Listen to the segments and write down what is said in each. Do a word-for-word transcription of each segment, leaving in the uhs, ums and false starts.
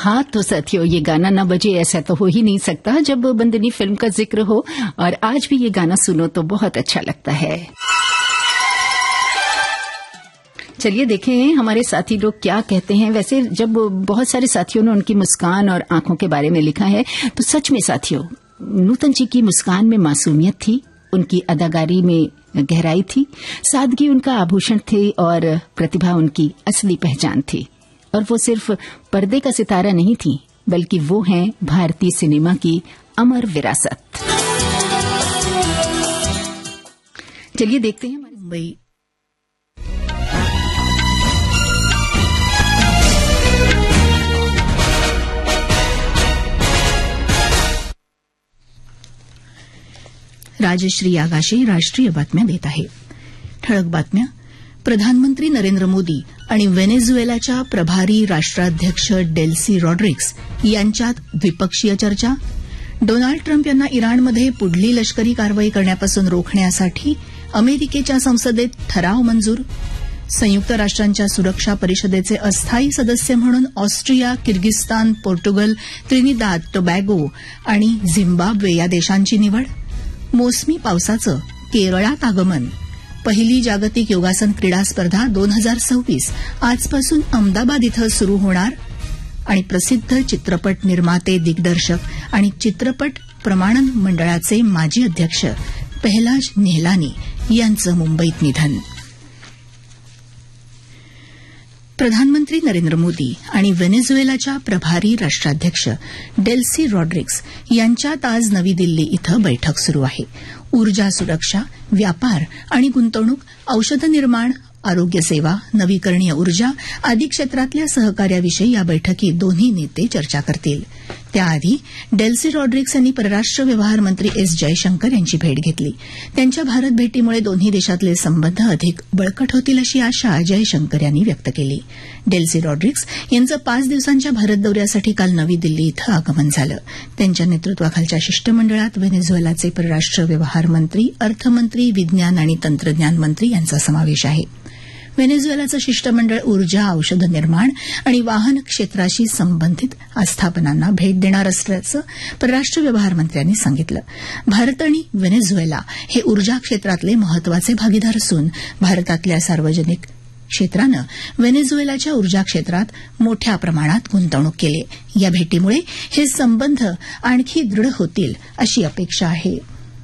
हाँ तो साथियों, ये गाना ना बजे ऐसा तो हो ही नहीं सकता जब बंदनी फिल्म का जिक्र हो, और आज भी ये गाना सुनो तो बहुत अच्छा लगता है। चलिए देखें हमारे साथी लोग क्या कहते हैं। वैसे जब बहुत सारे साथियों ने उनकी मुस्कान और आंखों के बारे में लिखा है, तो सच में साथियों, नूतन जी की मुस्कान में मासूमियत थी, उनकी अदाकारी में गहराई थी, सादगी उनका आभूषण थे और प्रतिभा उनकी असली पहचान थी। और वो सिर्फ पर्दे का सितारा नहीं थी, बल्कि वो हैं भारतीय सिनेमा की अमर विरासत। चलिए देखते हैं मुंबई। राजश्री आगाशे राष्ट्रीय बातम्या देत आहे। ठळक बातम्या. प्रधानमंत्री नरेंद्र मोदी आणि व्हेनेझुएलाच्या प्रभारी राष्ट्राध्यक्ष डेल्सी रॉड्रिग्स यांच्यात द्विपक्षीय चर्चा. डोनाल्ड ट्रम्प यांना इराणमध्ये पुढली लष्करी कारवाई करण्यापासून रोखण्यासाठी अमेरिकेच्या संसदेत ठराव मंजूर. संयुक्त राष्ट्रांच्या सुरक्षा परिषदेचे अस्थायी सदस्य म्हणून Austria, Kyrgyzstan, Portugal, Trinidad, Tobago आणि झिम्बाब्वे या देशांची निवड. मोसमी पावसाचं केरळात आगमन. पहिली जागतिक योगासन क्रीडा स्पर्धा दोन हजार सव्वीस आजपासून अहमदाबाद इथं सुरू होणार. आणि प्रसिद्ध चित्रपट निर्माते, दिग्दर्शक आणि चित्रपट प्रमाणन मंडळाचे माजी अध्यक्ष पहलाज नेहलानी यांचं मुंबईत निधन. प्रधानमंत्री नरेंद्र मोदी आणि व्हेनेझुएलाच्या प्रभारी राष्ट्राध्यक्ष डेल्सी रॉड्रिग्स यांच्यात आज नवी दिल्ली इथं बैठक सुरू आहे. ऊर्जा सुरक्षा, व्यापार आणि गुंतवणूक, औषध निर्माण, आरोग्य सेवा, नवीकरणीय ऊर्जा आदी क्षेत्रातल्या सहकार्याविषयी या बैठकीत दोन्ही नेते चर्चा करतील. त्याआधी डेल्सी रॉड्रिग्स यांनी परराष्ट्र व्यवहार मंत्री एस जयशंकर यांची भेट घेतली. त्यांच्या भारत भेटीमुळे दोन्ही देशातले संबंध अधिक बळकट होतील अशी आशा जयशंकर यांनी व्यक्त केली. डेल्सी रॉड्रिग्स यांचं पाच दिवसांच्या भारत दौऱ्यासाठी काल नवी दिल्ली इथं आगमन झालं. त्यांच्या नेतृत्वाखालच्या शिष्टमंडळात व्हेनेझुएलाचे परराष्ट्र व्यवहार मंत्री, अर्थमंत्री, विज्ञान आणि तंत्रज्ञान मंत्री यांचा समावेश आहे. व्हेनेझुएलाचं शिष्टमंडळ ऊर्जा, औषध निर्माण आणि वाहन क्षेत्राशी संबंधित आस्थापनांना भेट देणार असल्याचं परराष्ट्र व्यवहार मंत्र्यांनी सांगितलं. भारत आणि व्हेनेझुएला हे ऊर्जा क्षेत्रातले महत्वाचे भागीदार असून भारतातल्या सार्वजनिक क्षेत्रानं व्हेनेझुएलाच्या ऊर्जा क्षेत्रात मोठ्या प्रमाणात गुंतवणूक केली. या भेटीमुळे हे संबंध आणखी दृढ होतील अशी अपेक्षा आहे.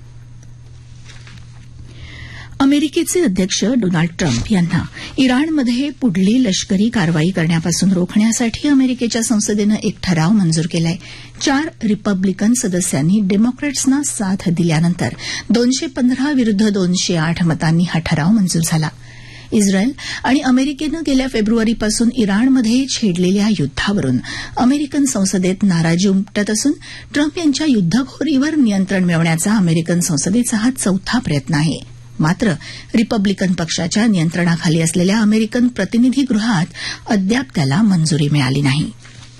अमेरिकेचे अध्यक्ष डोनाल्ड ट्रम्प यांना इराणमध्ये पुढली लष्करी कारवाई करण्यापासून रोखण्यासाठी अमेरिकेच्या संसदेनं एक ठराव मंजूर केलाय. चार रिपब्लिकन सदस्यांनी डेमोक्रॅट्सना साथ दिल्यानंतर दोनशे पंधरा विरुद्ध दोनशे आठ मतांनी हा ठराव मंजूर झाला. इस्रायल आणि अमेरिकेनं गेल्या फेब्रुवारीपासून इराणमध्ये छेडलेल्या युद्धावरून अमेरिकन संसदेत नाराजी उमटत असून ट्रम्प यांच्या युद्धखोरीवर नियंत्रण मिळवण्याचा अमेरिकन संसदेचा हा चौथा प्रयत्न आहे. मात्र रिपब्लिकन पक्षाच्या नियंत्रणाखाली असलेल्या अमेरिकन प्रतिनिधीगृहात अद्याप त्याला मंजुरी मिळाली नाही.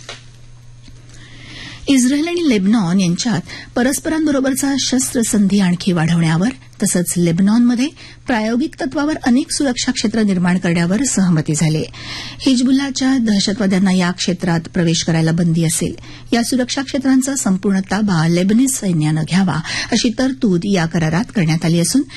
इस्रायल आणि लेबनॉन यांच्यात परस्परांबरोबरचा शस्त्रसंधी आणखी वाढवण्यावर तसंच लेबनॉनमध्ये प्रायोगिक तत्वावर अनेक सुरक्षा क्षेत्र निर्माण करण्यावर सहमती झाली. हिजबुल्लाच्या दहशतवाद्यांना या क्षेत्रात प्रवेश करायला बंदी असेल. या सुरक्षा क्षेत्रांचा संपूर्ण ताबा लेबनीज सैन्यानं घ्यावा अशी तरतूद या करारात करण्यात आली असून